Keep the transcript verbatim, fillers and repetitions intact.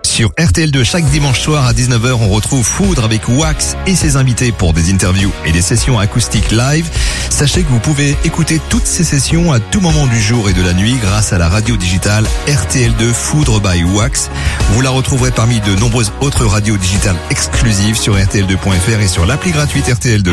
Sur R T L deux, chaque dimanche soir à dix-neuf heures, on retrouve Foudre avec Wax et ses invités pour des interviews et des sessions acoustiques live. Sachez que vous pouvez écouter toutes ces sessions à tout moment du jour et de la nuit grâce à la radio digitale R T L deux Foudre by Wax. Vous la retrouverez parmi de nombreuses autres radios digitales exclusives sur R T L deux point F R et sur l'appli gratuite R T L deux.